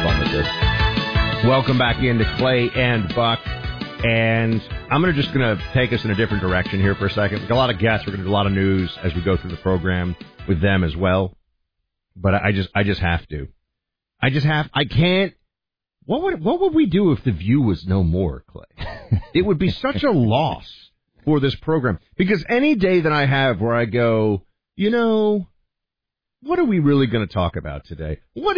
fun with this. Welcome back into Clay and Buck. And I'm just going to take us in a different direction here for a second. We've got a lot of guests. We're going to do a lot of news as we go through the program with them as well. But I just have to. I can't. What would we do if The View was no more, Clay? It would be such a loss for this program. Because any day that I have where I go, what are we really going to talk about today? What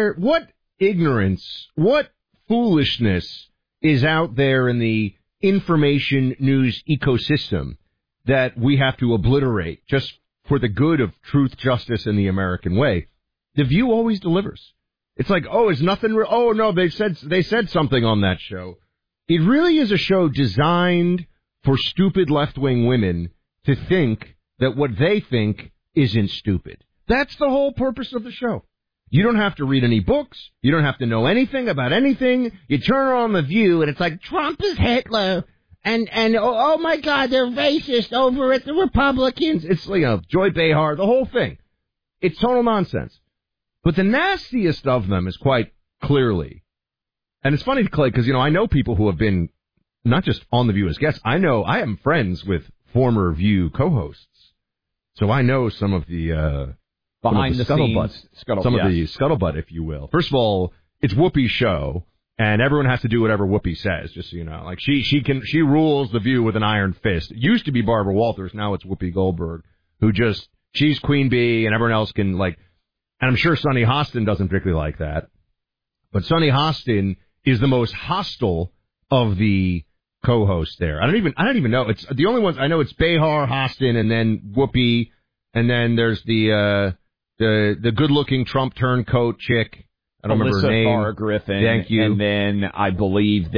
ignorance, what foolishness is out there in the information news ecosystem that we have to obliterate just for the good of truth, justice, and the American way? The View always delivers. It's like, it's nothing. Oh no, they said something on that show. It really is a show designed for stupid left-wing women to think that what they think isn't stupid. That's the whole purpose of the show. You don't have to read any books. You don't have to know anything about anything. You turn on The View, and it's like, Trump is Hitler, and oh my God, they're racist over at the Republicans. It's, Joy Behar, the whole thing. It's total nonsense. But the nastiest of them is quite clearly, and it's funny, Clay, because, I know people who have been not just on The View as guests. I am friends with former View co-hosts. So I know some of the behind the scuttlebutt, scenes, some of the scuttlebutt, if you will. First of all, it's Whoopi's show, and everyone has to do whatever Whoopi says. Just so you know, like she rules The View with an iron fist. It used to be Barbara Walters, now it's Whoopi Goldberg, who she's Queen Bee, and everyone else can And I'm sure Sonny Hostin doesn't particularly like that, but Sonny Hostin is the most hostile of the co-hosts there. I don't even know. It's the only ones I know. It's Behar, Hostin, and then Whoopi, and then there's the good-looking Trump turncoat chick. I don't remember her name. Farrah Griffin. Thank you. And then I believe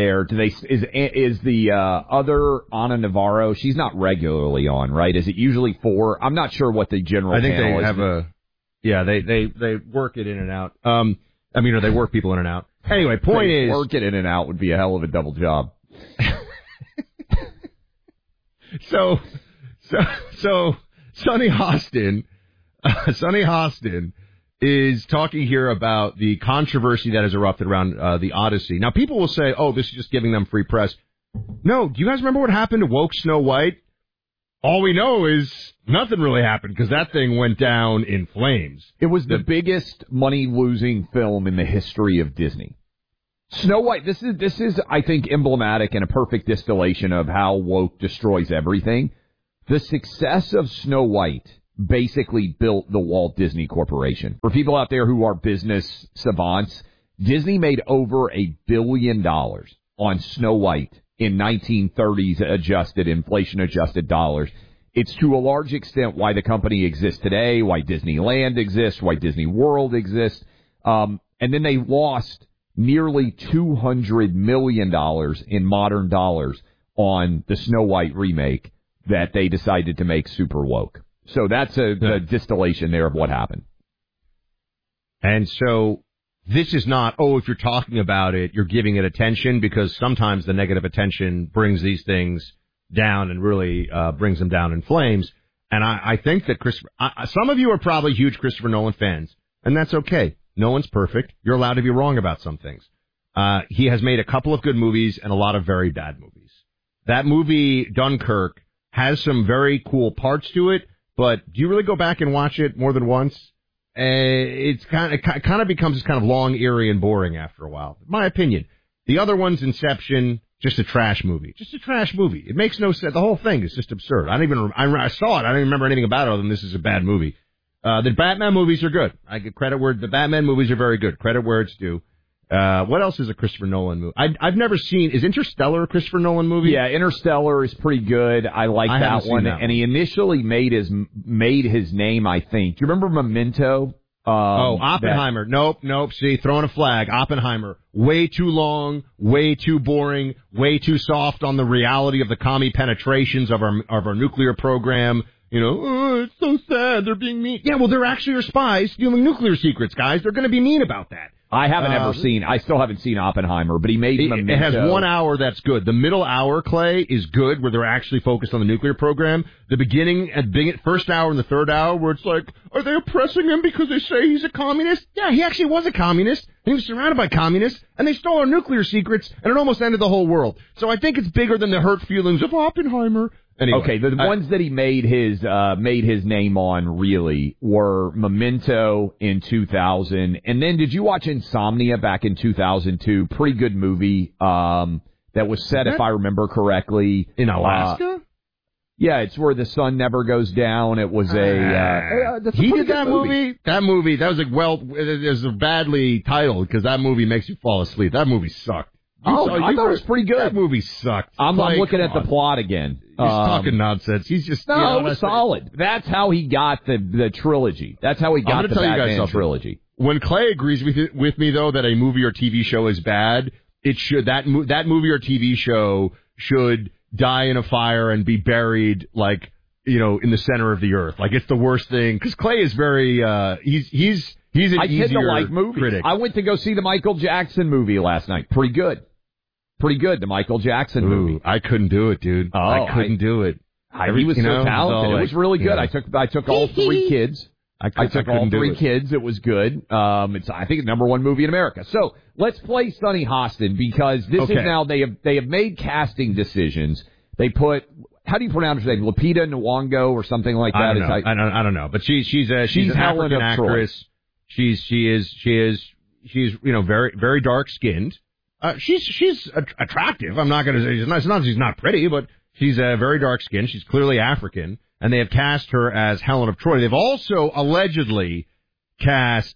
is the other Ana Navarro? She's not regularly on, right? Is it usually 4? I'm not sure what the general. I think panel they is. have they work it in and out. Or they work people in and out. Anyway, point is, work it in and out would be a hell of a double job. So Sonny Hostin is talking here about the controversy that has erupted around the Odyssey. Now, people will say, this is just giving them free press. No, do you guys remember what happened to woke Snow White? All we know is nothing really happened because that thing went down in flames. It was the biggest money-losing film in the history of Disney. Snow White, this is, I think, emblematic and a perfect distillation of how woke destroys everything. The success of Snow White basically built the Walt Disney Corporation. For people out there who are business savants, Disney made over $1 billion on Snow White in 1930s inflation-adjusted dollars. It's to a large extent why the company exists today, why Disneyland exists, why Disney World exists. And then they lost nearly $200 million in modern dollars on the Snow White remake that they decided to make super woke. So that's the distillation there of what happened. And so this is not, if you're talking about it, you're giving it attention, because sometimes the negative attention brings these things down and really brings them down in flames. And I think that some of you are probably huge Christopher Nolan fans, and that's okay. No one's perfect. You're allowed to be wrong about some things. He has made a couple of good movies and a lot of very bad movies. That movie, Dunkirk, has some very cool parts to it, but do you really go back and watch it more than once? It kind of becomes kind of long, eerie, and boring after a while. My opinion. The other one's Inception, just a trash movie. Just a trash movie. It makes no sense. The whole thing is just absurd. I saw it. I don't even remember anything about it other than this is a bad movie. The Batman movies are good. I give credit where the Batman movies are very good. Credit where it's due. What else is a Christopher Nolan movie? I've never seen. Is Interstellar a Christopher Nolan movie? Yeah, Interstellar is pretty good. I like that one. And he initially made his name, I think. Do you remember Memento? Oppenheimer. Nope. See, throwing a flag. Oppenheimer. Way too long, way too boring, way too soft on the reality of the commie penetrations of our nuclear program. It's so sad. They're being mean. Yeah, well, they're actually our spies stealing nuclear secrets, guys. They're going to be mean about that. I haven't I still haven't seen Oppenheimer, but he made Memento. It has 1 hour that's good. The middle hour, Clay, is good, where they're actually focused on the nuclear program. The beginning, first hour and the third hour, where it's like, are they oppressing him because they say he's a communist? Yeah, he actually was a communist, and he was surrounded by communists, and they stole our nuclear secrets, and it almost ended the whole world. So I think it's bigger than the hurt feelings of Oppenheimer. Anyway, okay, the ones that he made his name on really were Memento in 2000, and then did you watch Insomnia back in 2002? Pretty good movie that was set, if I remember correctly, in Alaska. Yeah, it's where the sun never goes down. It was he did that movie. That movie, that was it was badly titled because that movie makes you fall asleep. That movie sucked. I thought it was pretty good. That movie sucked. I'm looking at the plot again. He's talking nonsense. He's just it was solid. That's how he got the trilogy. That's how he got the Batman trilogy. When Clay agrees with me though that a movie or TV show is bad, that movie or TV show should die in a fire and be buried in the center of the earth. Like it's the worst thing because Clay is very he's an I tend to like movies. Critic. I went to go see the Michael Jackson movie last night. Pretty good, the Michael Jackson movie. I couldn't do it, dude. I couldn't do it. He was so talented. It was really good. Yeah. I took all three kids. I took all three kids. It was good. It's I think the #1 movie in America. So let's play Sunny Hostin because this is now they have made casting decisions. They put, how do you pronounce her name? Lupita Nyong'o or something like that? I don't know. But she's an African actress. She is very very dark skinned. She's attractive. I'm not going to say it's not she's not pretty, but she's very dark skinned. She's clearly African, and they have cast her as Helen of Troy. They've also allegedly cast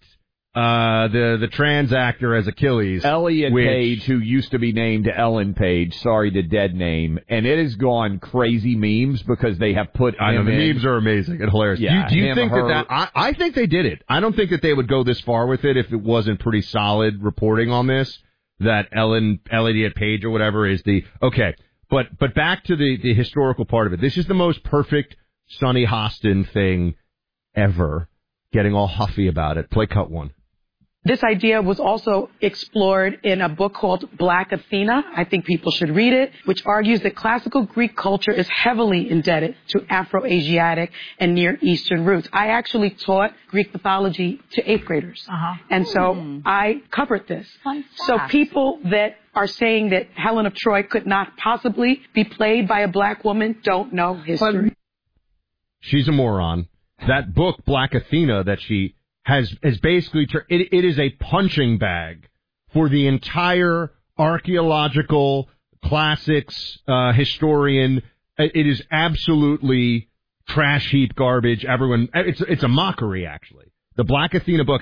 the trans actor as Achilles, Elliot Page, who used to be named Ellen Page. Sorry to dead name, and it has gone crazy memes because they have put. I know the memes are amazing and hilarious. Yeah, do you think that I think they did it. I don't think that they would go this far with it if it wasn't pretty solid reporting on this. That Elliot Page or whatever is the okay. But back to the historical part of it. This is the most perfect Sunny Hostin thing ever. Getting all huffy about it. Play cut one. This idea was also explored in a book called Black Athena. I think people should read it, which argues that classical Greek culture is heavily indebted to Afro-Asiatic and Near Eastern roots. I actually taught Greek mythology to 8th graders. And so I covered this. So people that are saying that Helen of Troy could not possibly be played by a black woman don't know history. She's a moron. That book, Black Athena, that she has basically, it is a punching bag for the entire archaeological classics historian. It is absolutely trash heap garbage. Everyone, it's a mockery, actually. The Black Athena book.